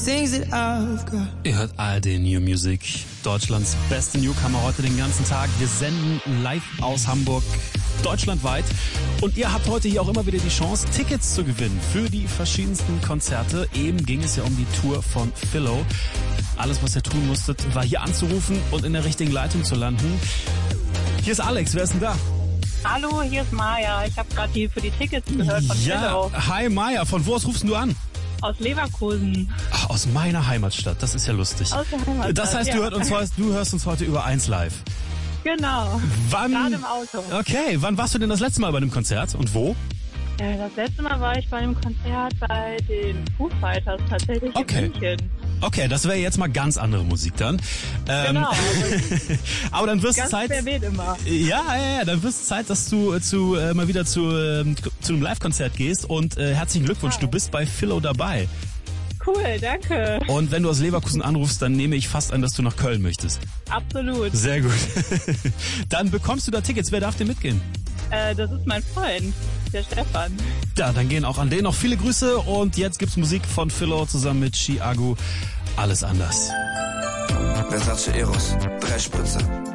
Ihr hört ARD New Music, Deutschlands beste Newcomer heute den ganzen Tag. Wir senden live aus Hamburg, deutschlandweit. Und ihr habt heute hier auch immer wieder die Chance, Tickets zu gewinnen für die verschiedensten Konzerte. Eben ging es ja um die Tour von Philo. Alles, was ihr tun musstet, war hier anzurufen und in der richtigen Leitung zu landen. Hier ist Alex, wer ist denn da? Hallo, hier ist Maja. Ich habe gerade für die Tickets gehört von Philo. Hi Maja, von wo aus rufst du an? Aus Leverkusen. Ach, aus meiner Heimatstadt, das ist ja lustig. Aus der Heimatstadt, das heißt, du hörst uns heute über 1 live. Genau, Wann? gerade im Auto. Okay, wann warst du denn das letzte Mal bei einem Konzert und wo? Das letzte Mal war ich bei einem Konzert bei den Foo Fighters tatsächlich in München. Okay, das wäre jetzt mal ganz andere Musik dann. Genau. Aber dann wirst ganz Zeit. verweht immer. Ja, dann wirst Zeit, dass du mal wieder zu einem Live-Konzert gehst und herzlichen Glückwunsch, du bist bei Philo dabei. Cool, danke. Und wenn du aus Leverkusen anrufst, dann nehme ich fast an, dass du nach Köln möchtest. Absolut. Sehr gut. Dann bekommst du da Tickets. Wer darf denn mitgehen? Das ist mein Freund, der Stefan. Ja, dann gehen auch an den noch viele Grüße. Und jetzt gibt's Musik von Philo zusammen mit Chiago. Alles anders. Versace Eros, 3 Spritzer.